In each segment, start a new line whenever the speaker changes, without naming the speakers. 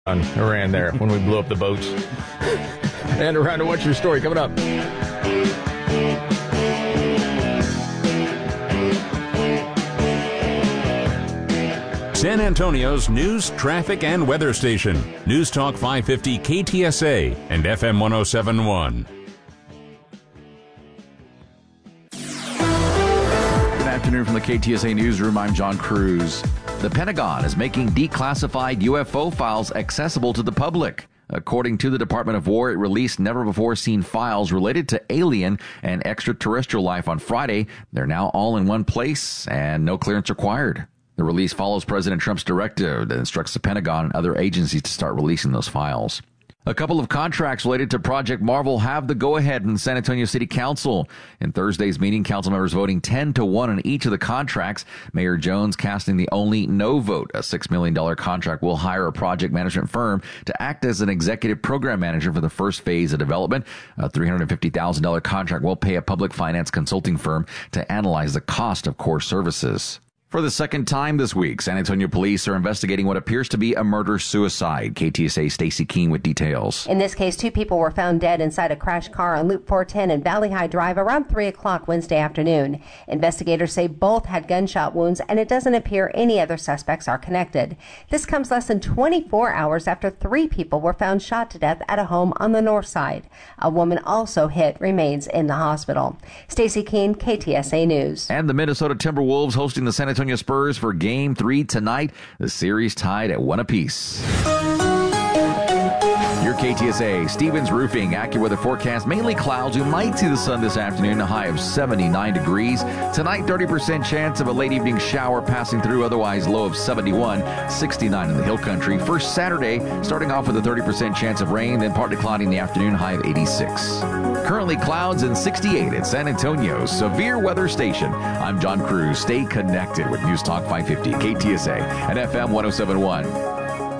on Iran there when we blew up the boats. And around to What's Your Story coming up.
San Antonio's news, traffic, and weather station. News Talk 550 KTSA and FM 107.1.
Good afternoon from the KTSA Newsroom. I'm John Cruz. The Pentagon is making declassified UFO files accessible to the public. According to the Department of War, it released never-before-seen files related to alien and extraterrestrial life on Friday. They're now all in one place and no clearance required. The release follows President Trump's directive that instructs the Pentagon and other agencies to start releasing those files. A couple of contracts related to Project Marvel have the go-ahead in the San Antonio City Council. In Thursday's meeting, council members voting 10-1 on each of the contracts. Mayor Jones casting the only no vote. A $6 million contract will hire a project management firm to act as an executive program manager for the first phase of development. A $350,000 contract will pay a public finance consulting firm to analyze the cost of core services. For the second time this week, San Antonio police are investigating what appears to be a murder-suicide. KTSA Stacy Keene with details.
In this case, 2 people were found dead inside a crashed car on Loop 410 and Valley High Drive around 3 o'clock Wednesday afternoon. Investigators say both had gunshot wounds, and it doesn't appear any other suspects are connected. This comes less than 24 hours after 3 people were found shot to death at a home on the north side. A woman also hit remains in the hospital. Stacy Keene, KTSA News.
And the Minnesota Timberwolves hosting the San Antonio Spurs for Game 3 tonight. The series tied at 1 apiece. Your KTSA, Stevens Roofing, AccuWeather forecast, mainly clouds. We might see the sun this afternoon, a high of 79 degrees. Tonight, 30% chance of a late evening shower passing through, otherwise low of 71, 69 in the hill country. First Saturday, starting off with a 30% chance of rain, then partly cloudy in the afternoon, high of 86. Currently clouds and 68 at San Antonio's severe weather station. I'm John Cruz. Stay connected with News Talk 550, KTSA and FM 107.1.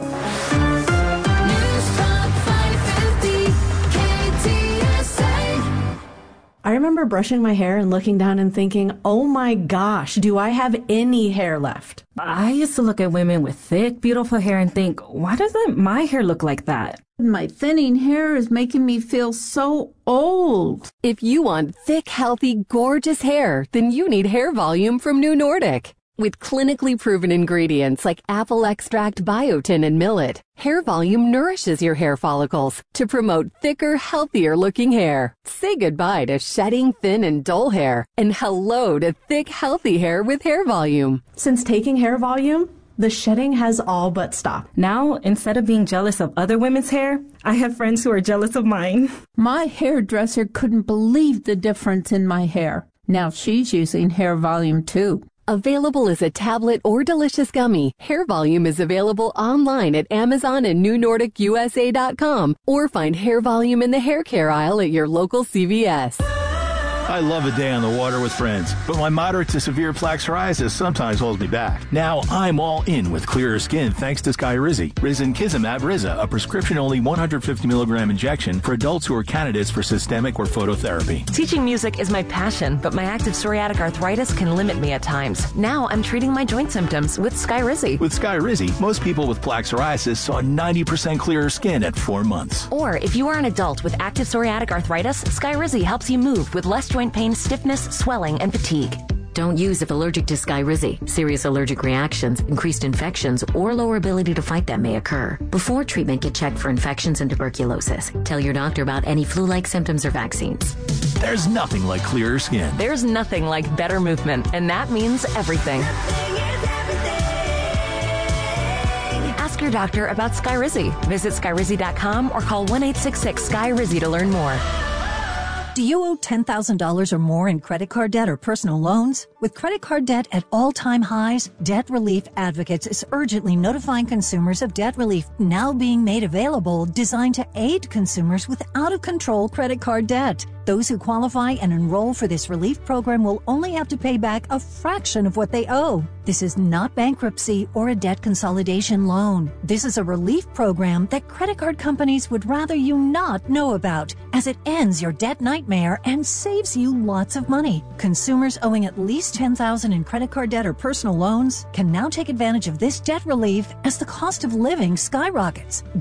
I remember brushing my hair and looking down and thinking, oh my gosh, do I have any hair left?
I used to look at women with thick, beautiful hair and think, why doesn't my hair look like that?
My thinning hair is making me feel so old.
If you want thick, healthy, gorgeous hair, then you need Hair Volume from New Nordic. With clinically proven ingredients like apple extract, biotin, and millet, Hair Volume nourishes your hair follicles to promote thicker, healthier-looking hair. Say goodbye to shedding, thin, and dull hair, and hello to thick, healthy hair with Hair Volume.
Since taking Hair Volume, the shedding has all but stopped.
Now, instead of being jealous of other women's hair, I have friends who are jealous of mine.
My hairdresser couldn't believe the difference in my hair. Now she's using Hair Volume too.
Available as a tablet or delicious gummy, Hair Volume is available online at Amazon and NewNordicUSA.com, or find Hair Volume in the hair care aisle at your local CVS.
I love a day on the water with friends, but my moderate to severe plaque psoriasis sometimes holds me back. Now I'm all in with clearer skin thanks to Skyrizi. Risankizumab Riza, a prescription-only 150 milligram injection for adults who are candidates for systemic or phototherapy.
Teaching music is my passion, but my active psoriatic arthritis can limit me at times. Now I'm treating my joint symptoms with Skyrizi.
With Skyrizi, most people with plaque psoriasis saw 90% clearer skin at 4 months.
Or if you are an adult with active psoriatic arthritis, Skyrizi helps you move with less joint pain, stiffness, swelling, and fatigue.
Don't use if allergic to Skyrizi. Serious allergic reactions, increased infections, or lower ability to fight them may occur. Before treatment, get checked for infections and tuberculosis. Tell your doctor about any flu-like symptoms or vaccines.
There's nothing like clearer skin.
There's nothing like better movement, and that means everything. Ask your doctor about Skyrizi. Visit Skyrizi.com or call 1-866-SKY-RIZZI to learn more.
Do you owe $10,000 or more in credit card debt or personal loans? With credit card debt at all-time highs, Debt Relief Advocates is urgently notifying consumers of debt relief now being made available, designed to aid consumers with out-of-control credit card debt. Those who qualify and enroll for this relief program will only have to pay back a fraction of what they owe. This is not bankruptcy or a debt consolidation loan. This is a relief program that credit card companies would rather you not know about, as it ends your debt nightmare and saves you lots of money. Consumers owing at least $10,000 in credit card debt or personal loans can now take advantage of this debt relief as the cost of living skyrockets.